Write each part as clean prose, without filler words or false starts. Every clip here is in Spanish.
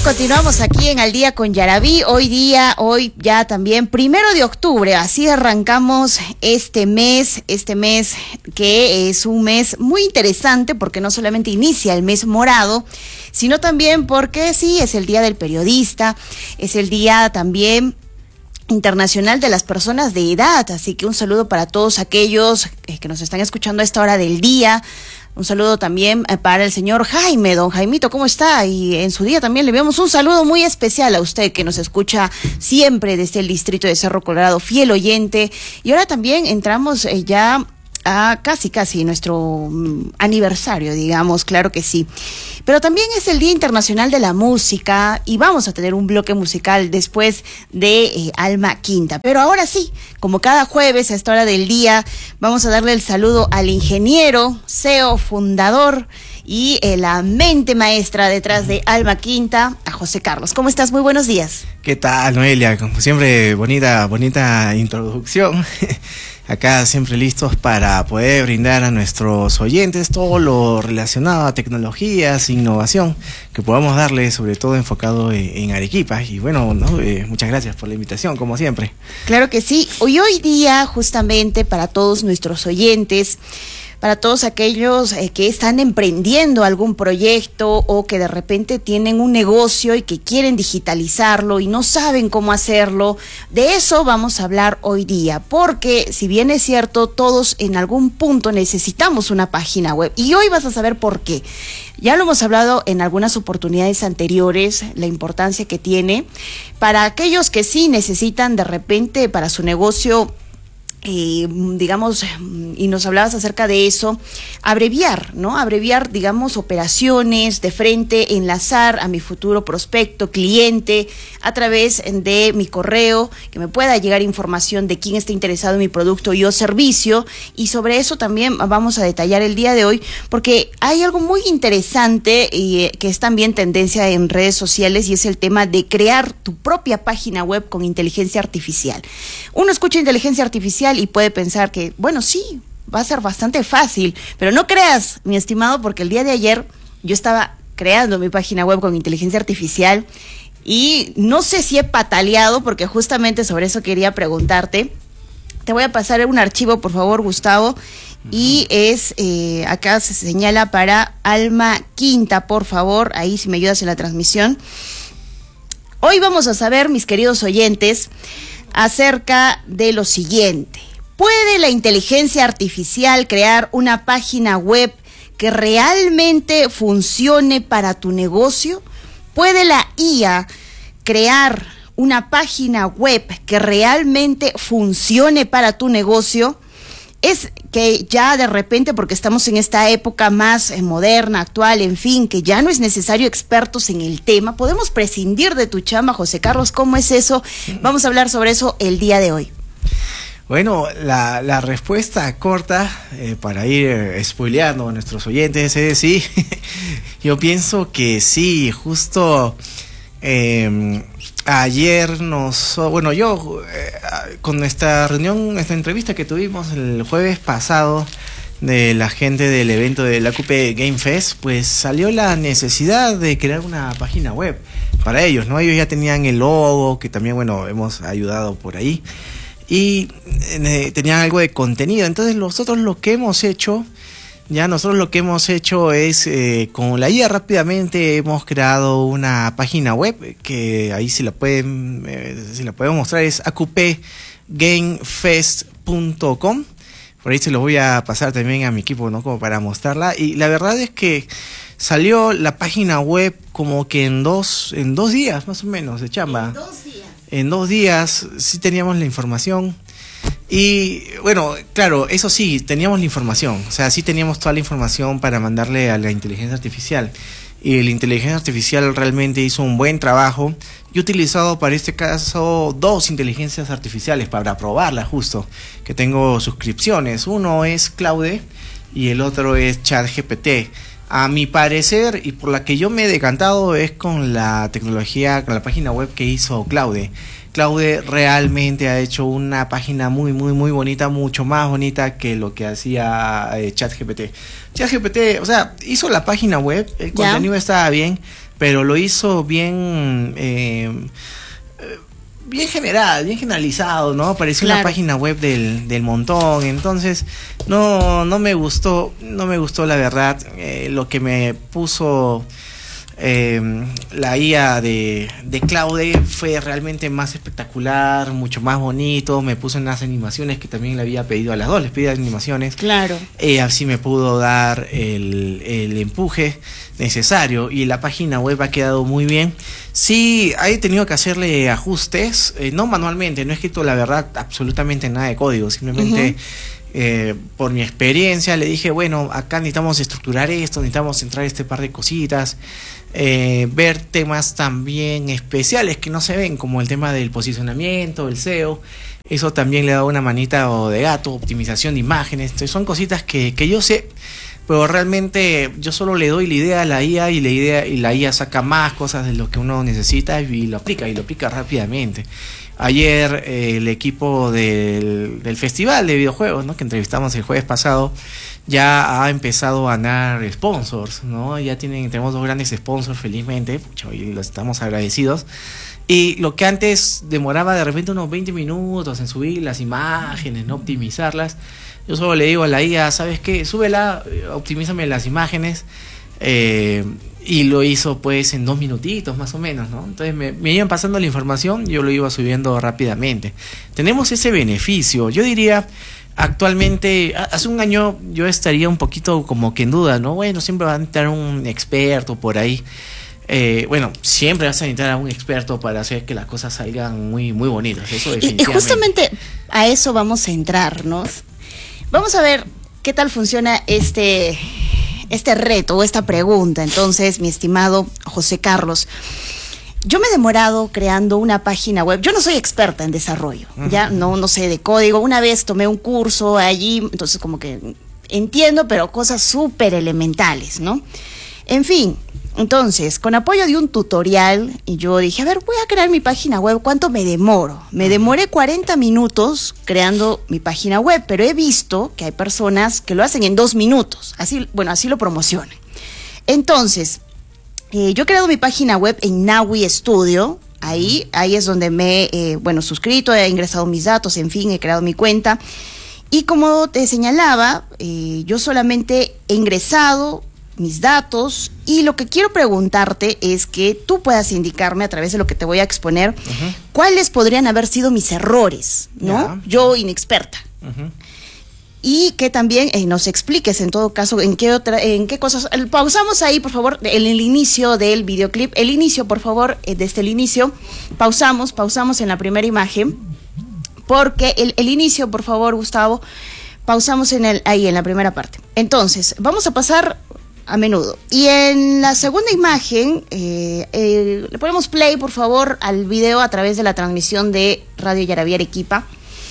continuamos aquí en Al Día con Yaraví. Hoy ya también 1 de octubre, así arrancamos este mes que es un mes muy interesante porque no solamente inicia el mes morado, sino también porque sí, es el Día del Periodista, es el día también internacional de las personas de edad, así que un saludo para todos aquellos que nos están escuchando a esta hora del día. Un saludo también para el señor Jaime, don Jaimito, ¿cómo está? Y en su día también le enviamos un saludo muy especial a usted que nos escucha siempre desde el distrito de Cerro Colorado, fiel oyente. Y ahora también entramos ya a casi nuestro aniversario, digamos, claro que sí. Pero también es el Día Internacional de la Música y vamos a tener un bloque musical después de Alma Quinta. Pero ahora sí, como cada jueves a esta hora del día, vamos a darle el saludo al ingeniero, CEO, fundador y la mente maestra detrás de Alma Quinta, a José Carlos. ¿Cómo estás? Muy buenos días. ¿Qué tal, Noelia? Como siempre, bonita introducción. Acá siempre listos para poder brindar a nuestros oyentes todo lo relacionado a tecnologías, innovación, que podamos darle, sobre todo enfocado en Arequipa. Y bueno, muchas gracias por la invitación, como siempre. Claro que sí. Hoy día, justamente para todos nuestros oyentes, para todos aquellos que están emprendiendo algún proyecto o que de repente tienen un negocio y que quieren digitalizarlo y no saben cómo hacerlo, de eso vamos a hablar hoy día, porque si bien es cierto, todos en algún punto necesitamos una página web y hoy vas a saber por qué. Ya lo hemos hablado en algunas oportunidades anteriores, la importancia que tiene para aquellos que sí necesitan de repente para su negocio, digamos, y nos hablabas acerca de eso, abreviar, digamos, operaciones de frente, enlazar a mi futuro prospecto, cliente, a través de mi correo, que me pueda llegar información de quién está interesado en mi producto y o servicio, y sobre eso también vamos a detallar el día de hoy, porque hay algo muy interesante y que es también tendencia en redes sociales, y es el tema de crear tu propia página web con inteligencia artificial. Uno escucha inteligencia artificial y puede pensar que, bueno, sí, va a ser bastante fácil, pero no creas, mi estimado, porque el día de ayer yo estaba creando mi página web con inteligencia artificial y no sé si he pataleado, porque justamente sobre eso quería preguntarte. Te voy a pasar un archivo, por favor, Gustavo, y es, acá se señala para Alma Quinta, por favor, ahí si me ayudas en la transmisión. Hoy vamos a saber, mis queridos oyentes, acerca de lo siguiente. ¿Puede la inteligencia artificial crear una página web que realmente funcione para tu negocio? ¿Puede la IA crear una página web que realmente funcione para tu negocio? Es que ya de repente, porque estamos en esta época más moderna, actual, en fin, que ya no es necesario expertos en el tema, podemos prescindir de tu chamba, José Carlos. ¿Cómo es eso? Vamos a hablar sobre eso el día de hoy. Bueno, la respuesta corta, para ir spoileando a nuestros oyentes, es sí. Yo pienso que sí, justo ayer con esta reunión, esta entrevista que tuvimos el jueves pasado de la gente del evento del AQP Game Fest, pues salió la necesidad de crear una página web para ellos, ¿no? Ellos ya tenían el logo, que también, bueno, hemos ayudado por ahí, y tenían algo de contenido. Entonces nosotros lo que hemos hecho es, con la IA rápidamente hemos creado una página web, que ahí si la pueden mostrar, es aqpgamefest.com. Por ahí se los voy a pasar también a mi equipo, ¿no? Como para mostrarla. Y la verdad es que salió la página web como que en dos días más o menos de chamba. En 2 días sí teníamos la información. Y bueno, claro, eso sí, teníamos la información. O sea, sí teníamos toda la información para mandarle a la inteligencia artificial. Y la inteligencia artificial realmente hizo un buen trabajo. Yo he utilizado para este caso 2 inteligencias artificiales para probarla, justo, que tengo suscripciones. Uno es Claude y el otro es ChatGPT. A mi parecer, y por la que yo me he decantado, es con la tecnología, con la página web que hizo Claude. Claude realmente ha hecho una página muy bonita, mucho más bonita que lo que hacía ChatGPT. ChatGPT, o sea, hizo la página web, el contenido estaba bien, pero lo hizo bien, bien general, bien generalizado, ¿no? Parecía una página web del montón. Entonces no me gustó la verdad. Lo que me puso la IA de Claude fue realmente más espectacular, mucho más bonito. Me puso unas animaciones que también le había pedido a las dos, les pedí animaciones. Claro. Así me pudo dar el empuje necesario y la página web ha quedado muy bien. Sí, he tenido que hacerle ajustes, no manualmente, no he escrito la verdad absolutamente nada de código, simplemente por mi experiencia le dije, bueno, acá necesitamos estructurar esto, necesitamos centrar este par de cositas, ver temas también especiales que no se ven, como el tema del posicionamiento, el SEO. Eso también le da una manita de gato, optimización de imágenes. Entonces son cositas que yo sé, pero realmente yo solo le doy la idea a la IA y la IA saca más cosas de lo que uno necesita y lo aplica rápidamente. Ayer el equipo del festival de videojuegos, ¿no?, que entrevistamos el jueves pasado, ya ha empezado a ganar sponsors, ¿no? Ya tenemos 2 grandes sponsors, felizmente, y los estamos agradecidos. Y lo que antes demoraba de repente unos 20 minutos en subir las imágenes, no optimizarlas, yo solo le digo a la IA, ¿sabes qué? Súbela, optimízame las imágenes, y lo hizo pues en 2 minutitos más o menos, ¿no? Entonces me iban pasando la información, yo lo iba subiendo rápidamente. Tenemos ese beneficio, yo diría, actualmente, hace un año yo estaría un poquito como que en duda, ¿no? Bueno, siempre va a necesitar un experto por ahí. Bueno, siempre vas a necesitar a un experto para hacer que las cosas salgan muy, muy bonitas, eso definitivamente. Y justamente a eso vamos a entrarnos. Vamos a ver qué tal funciona este reto o esta pregunta. Entonces, mi estimado José Carlos, yo me he demorado creando una página web. Yo no soy experta en desarrollo, ya no sé de código. Una vez tomé un curso allí, entonces como que entiendo, pero cosas súper elementales, ¿no? En fin, entonces, con apoyo de un tutorial, y yo dije, a ver, voy a crear mi página web, ¿cuánto me demoro? Me demoré 40 minutos creando mi página web, pero he visto que hay personas que lo hacen en 2 minutos, así lo promocionan. Entonces, yo he creado mi página web en Nawi Studio, ahí es donde me he suscrito, he ingresado mis datos, en fin, he creado mi cuenta, y como te señalaba, yo solamente he ingresado mis datos, y lo que quiero preguntarte es que tú puedas indicarme a través de lo que te voy a exponer cuáles podrían haber sido mis errores, ¿no? Yo inexperta. Y que también nos expliques en todo caso en qué cosas. Pausamos ahí, por favor, el inicio del videoclip, el inicio, por favor, desde el inicio, pausamos en la primera imagen, porque el inicio, por favor, Gustavo, pausamos ahí en la primera parte. Entonces, vamos a pasar a menudo. Y en la segunda imagen, le ponemos play, por favor, al video a través de la transmisión de Radio Yarabí Arequipa.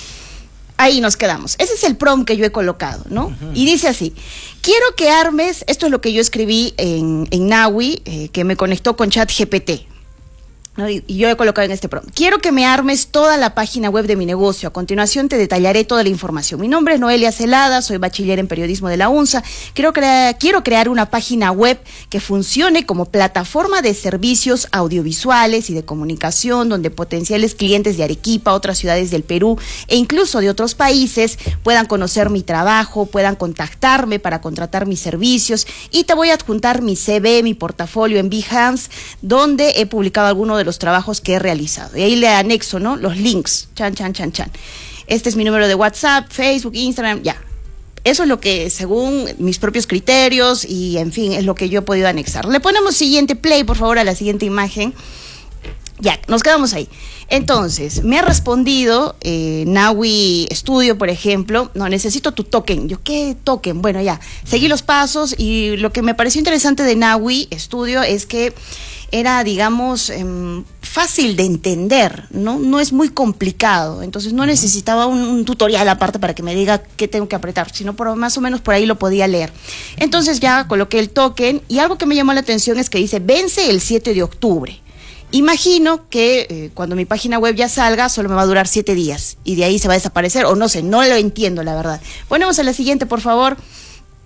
Ahí nos quedamos. Ese es el prompt que yo he colocado, ¿no? Y dice así: quiero que armes, esto es lo que yo escribí en Nawi, que me conectó con ChatGPT, ¿no? Y yo he colocado en este prompt: quiero que me armes toda la página web de mi negocio. A continuación te detallaré toda la información. Mi nombre es Noelia Celada, soy bachiller en periodismo de la UNSA. Quiero crear una página web que funcione como plataforma de servicios audiovisuales y de comunicación, donde potenciales clientes de Arequipa, otras ciudades del Perú e incluso de otros países puedan conocer mi trabajo, puedan contactarme para contratar mis servicios, y te voy a adjuntar mi CV, mi portafolio en Behance, donde he publicado algunos de los trabajos que he realizado. Y ahí le anexo, ¿no?, los links. Chan. Este es mi número de WhatsApp, Facebook, Instagram, ya. Eso es lo que, según mis propios criterios, y en fin, es lo que yo he podido anexar. Le ponemos siguiente play, por favor, a la siguiente imagen. Ya, nos quedamos ahí. Entonces, me ha respondido Nawi Studio, por ejemplo: no, necesito tu token. Yo, ¿qué token? Bueno, ya, seguí los pasos, y lo que me pareció interesante de Nawi Studio es que era, digamos, fácil de entender, no es muy complicado. Entonces no necesitaba un tutorial aparte para que me diga qué tengo que apretar, sino más o menos por ahí lo podía leer. Entonces ya coloqué el token, y algo que me llamó la atención es que dice: vence el 7 de octubre. Imagino que cuando mi página web ya salga, solo me va a durar 7 días, y de ahí se va a desaparecer, o no sé, no lo entiendo, la verdad. Ponemos a la siguiente, por favor.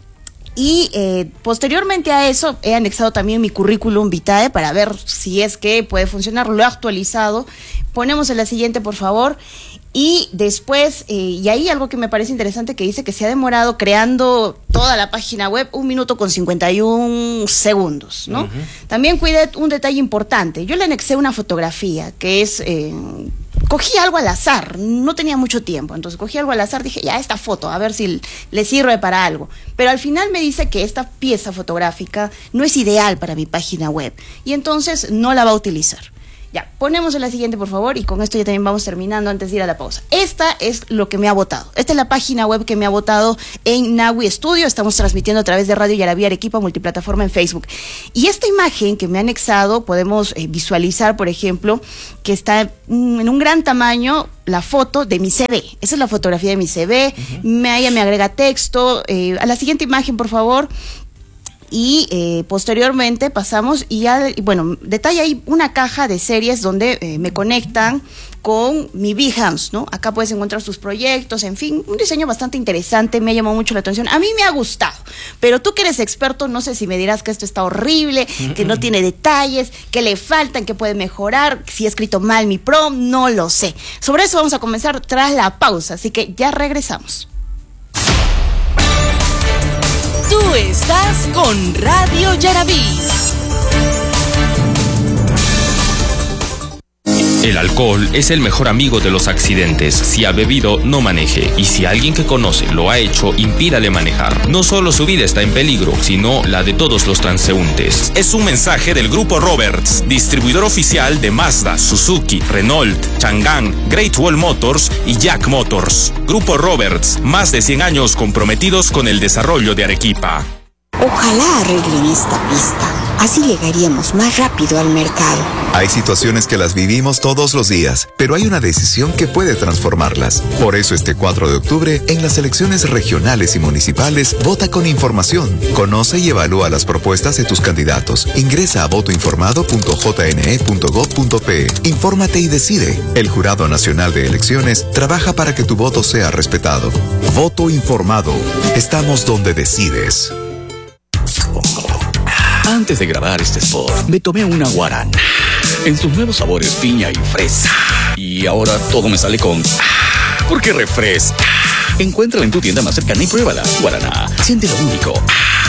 Y posteriormente a eso he anexado también mi currículum vitae para ver si es que puede funcionar. Lo he actualizado. Ponemos en la siguiente, por favor. Y después, y ahí algo que me parece interesante que dice que se ha demorado creando toda la página web 1 minuto con 51 segundos, ¿no? También cuidé un detalle importante. Yo le anexé una fotografía que es... cogí algo al azar, no tenía mucho tiempo, entonces cogí algo al azar, dije, ya, esta foto, a ver si le sirve para algo. Pero al final me dice que esta pieza fotográfica no es ideal para mi página web, y entonces no la va a utilizar. Ya, ponemos en la siguiente, por favor, y con esto ya también vamos terminando antes de ir a la pausa. Esta es lo que me ha votado. Esta es la página web que me ha votado en Nawi Studio. Estamos transmitiendo a través de Radio Yarabí Arequipa, multiplataforma en Facebook. Y esta imagen que me ha anexado, podemos visualizar, por ejemplo, que está en un gran tamaño la foto de mi CV. Esa es la fotografía de mi CV. Ella me agrega texto. A la siguiente imagen, por favor. Y posteriormente pasamos y ya, bueno, detalle ahí una caja de series donde me conectan con mi Behance, ¿no? Acá puedes encontrar tus proyectos, en fin, un diseño bastante interesante, me ha llamado mucho la atención. A mí me ha gustado, pero tú que eres experto, no sé si me dirás que esto está horrible, que no tiene detalles, que le faltan, que puede mejorar, si he escrito mal mi prompt, no lo sé. Sobre eso vamos a comenzar tras la pausa, así que ya regresamos. Tú estás con Radio Yarabí. El alcohol es el mejor amigo de los accidentes. Si ha bebido, no maneje. Y si alguien que conoce lo ha hecho, impídale manejar. No solo su vida está en peligro, sino la de todos los transeúntes. Es un mensaje del Grupo Roberts, distribuidor oficial de Mazda, Suzuki, Renault, Chang'an, Great Wall Motors y Jack Motors. Grupo Roberts, más de 100 años comprometidos con el desarrollo de Arequipa. Ojalá arreglen esta pista. Así llegaríamos más rápido al mercado. Hay situaciones que las vivimos todos los días, pero hay una decisión que puede transformarlas. Por eso este 4 de octubre, en las elecciones regionales y municipales, vota con información. Conoce y evalúa las propuestas de tus candidatos. Ingresa a votoinformado.jne.gov.pe. Infórmate y decide. El Jurado Nacional de Elecciones trabaja para que tu voto sea respetado. Voto informado. Estamos donde decides. Antes de grabar este spot, me tomé una guarana en sus nuevos sabores piña y fresa. Y ahora todo me sale con porque refresca. Encuéntrala en tu tienda más cercana y pruébala. Guaraná, siente lo único.